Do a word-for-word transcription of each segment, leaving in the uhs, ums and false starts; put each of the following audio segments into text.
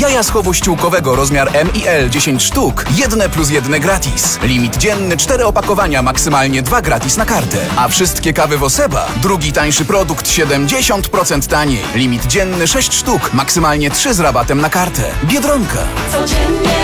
Jaja z chowu ściółkowego rozmiar M i L dziesięć sztuk. Jedne plus jedne gratis. Limit dzienny cztery opakowania, maksymalnie dwa gratis na kartę. A wszystkie kawy Woseba. Drugi tańszy produkt siedemdziesiąt procent taniej. Limit dzienny sześć sztuk, maksymalnie trzy z rabatem na kartę. Biedronka. Codziennie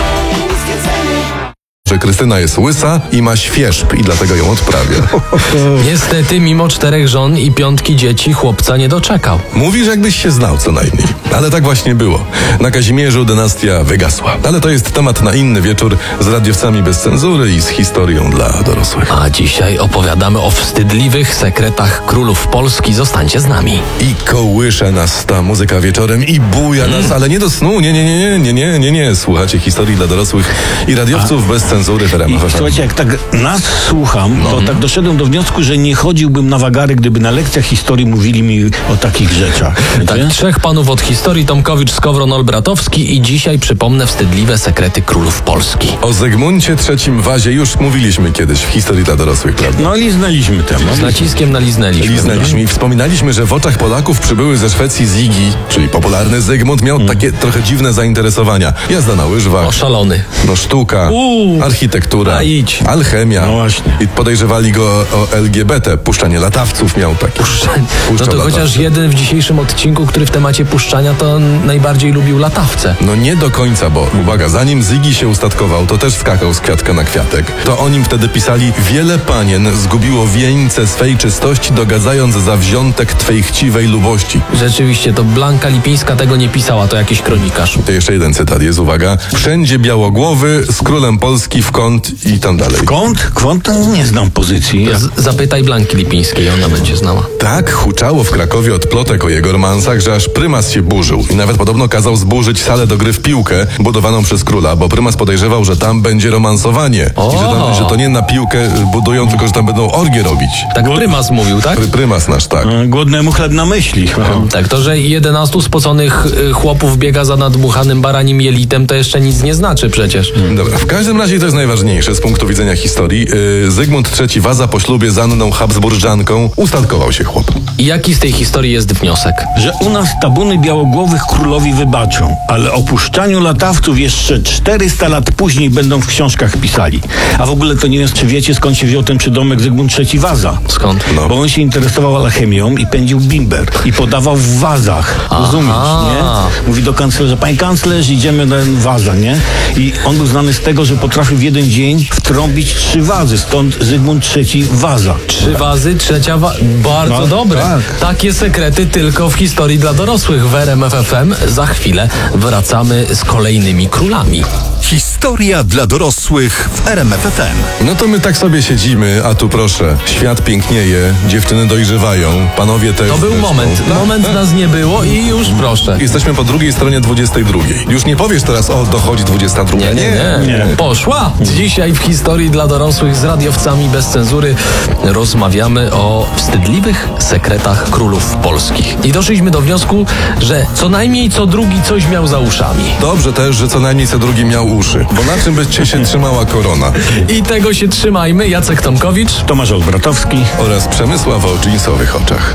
zwiedzamy. Że Krystyna jest łysa i ma świerzb i dlatego ją odprawia. Niestety, mimo czterech żon i piątki dzieci, chłopca nie doczekał. Mówisz, jakbyś się znał co najmniej. Ale tak właśnie było. Na Kazimierzu dynastia wygasła. Ale to jest temat na inny wieczór z radiowcami bez cenzury i z historią dla dorosłych. A dzisiaj opowiadamy o wstydliwych sekretach królów Polski. Zostańcie z nami. I kołysze nas ta muzyka wieczorem i buja Mm. nas, ale nie do snu. Nie, nie, nie, nie, nie, nie, nie. Słuchacie historii dla dorosłych i radiowców bez cenzury w R M F F M. Słuchajcie, jak tak nas słucham, to tak doszedłem do wniosku, że nie chodziłbym na wagary, gdyby na lekcjach historii mówili mi o takich rzeczach. Tak, Wiecie? trzech panów od historii, Tomkowicz, Skowron, Olbratowski i dzisiaj przypomnę wstydliwe sekrety królów Polski. O Zygmuncie trzecim Wazie już mówiliśmy kiedyś w historii dla dorosłych, prawda? No liznęliśmy temat. Z naciskiem naliznęliśmy. Liznęliśmy i wspominaliśmy, że w oczach Polaków przybyły ze Szwecji Zigi, czyli popularny Zygmunt, miał takie trochę dziwne zainteresowania. Jazda na łyżwach, Oszalony. no sztuka, Uuu. architektura, A idź. alchemia. No właśnie. I podejrzewali go o L G B T, puszczanie latawców miał takie. No Puszczał to latawce. chociaż jeden w dzisiejszym odcinku, który w temacie puszczania, to najbardziej lubił latawce. No nie do końca, bo uwaga, zanim Zygi się ustatkował, to też skakał z kwiatka na kwiatek. To o nim wtedy pisali: wiele panien zgubiło wieńce swej czystości, dogadzając za wziątek twej chciwej lubości. Rzeczywiście, to Blanka Lipińska tego nie pisała, to jakiś kronikarz. To jeszcze jeden cytat jest, uwaga. Wszędzie białogłowy, z królem Polski w kąt i tam dalej. Kąt? Kwąt? To nie znam pozycji. Ja... Z- zapytaj Blanki Lipińskiej, ona będzie znała. Tak huczało w Krakowie od plotek o jego romansach, że aż prymas się burzył i nawet podobno kazał zburzyć salę do gry w piłkę budowaną przez króla, bo prymas podejrzewał, że tam będzie romansowanie. O! I że, tam, że to nie na piłkę budują, tylko że tam będą orgie robić. Tak prymas mówił, tak? Pry, prymas nasz, tak. E, Głodnemu chleb na myśli. Tak, to, że jedenastu spoconych y, chłopów biega za nadmuchanym baranim jelitem, to jeszcze nic nie znaczy przecież. Dobra, w każdym razie to jest najważniejsze z punktu widzenia historii. Yy, Zygmunt trzeci Waza po ślubie z Anną Habsburżanką ustatkował się chłop. I jaki z tej historii jest wniosek? Że u nas tabuny białogłowych królowi wybaczą, ale o puszczaniu latawców jeszcze czterysta lat później będą w książkach pisali. A w ogóle to nie wiem, czy wiecie, skąd się wziął ten przydomek Zygmunt trzeci Waza. Skąd? No. Bo on się interesował alchemią i pędził bimber. I podawał w wazach. Rozumiesz, nie? Mówi do kanclerza: panie kanclerz, idziemy na waza, nie? I on był znany z tego, że potrafił w jeden dzień wtrąbić trzy wazy. Stąd Zygmunt trzeci Waza. Trzy wazy, trzecia wa... Bardzo No, dobre. tak. Takie sekrety tylko w historii dla dorosłych w R M F F M. Za chwilę wracamy z kolejnymi królami. Historia dla dorosłych w R M F F M. No to my tak sobie siedzimy, a tu proszę, świat pięknieje, dziewczyny dojrzewają, panowie też. To był zresztą. moment. Tak, Moment tak. nas nie było i już proszę. Jesteśmy po drugiej stronie dwudziestej drugiej. Już nie powiesz teraz: o, dochodzi dwudziesta druga. Nie, nie, nie, nie. Poszła! Dzisiaj w historii dla dorosłych z radiowcami bez cenzury rozmawiamy o wstydliwych sekretach królów polskich. I doszliśmy do wniosku, że co najmniej co drugi coś miał za uszami. Dobrze też, że co najmniej co drugi miał uszy, bo na czym by cię się trzymała korona? I tego się trzymajmy. Jacek Tomkowicz. Tomasz Olbratowski. Oraz Przemysław o dżinsowych oczach.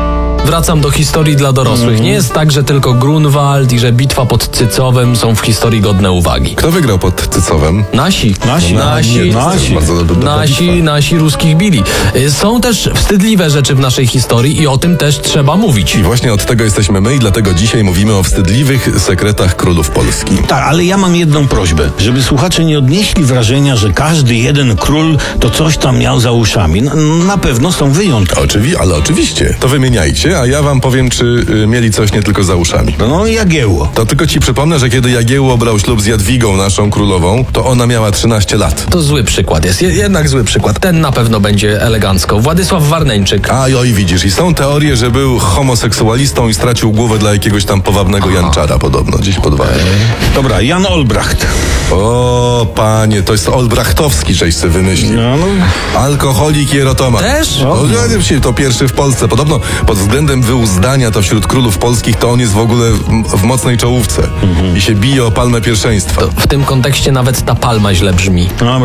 Wracam do historii dla dorosłych. Nie jest tak, że tylko Grunwald i że bitwa pod Cycowem są w historii godne uwagi. Kto wygrał pod Cycowem? Nasi. Nasi. Nasi. Nie, nasi. Bardzo dobra bitwa. Nasi, nasi ruskich bili. Y, Są też wstydliwe rzeczy w naszej historii i o tym też trzeba mówić. I właśnie od tego jesteśmy my i dlatego dzisiaj mówimy o wstydliwych sekretach królów Polski. Tak, ale ja mam jedną prośbę, żeby słuchacze nie odnieśli wrażenia, że każdy jeden król to coś tam miał za uszami. Na, na pewno są wyjątki. Oczywi, ale oczywiście. To wymieniajcie, a ja wam powiem, czy y, mieli coś nie tylko za uszami. No i Jagiełło. To tylko ci przypomnę, że kiedy Jagiełło brał ślub z Jadwigą, naszą królową, to ona miała trzynaście lat. To zły przykład jest. Je- Jednak zły przykład. Ten na pewno będzie elegancko. Władysław Warneńczyk. A oj, widzisz, i są teorie, że był homoseksualistą i stracił głowę dla jakiegoś tam powabnego Janczara podobno, gdzieś pod Warem. Dobra, Jan Olbracht. O, panie, to jest Olbrachtowski, żeś sobie wymyślił. No, no. Alkoholik i erotoman. Też? O, no, to pierwszy w Polsce. Podobno pod względem wyuzdania to wśród królów polskich to on jest w ogóle w, w mocnej czołówce. I się bije o palmę pierwszeństwa. W tym kontekście nawet ta palma źle brzmi. No,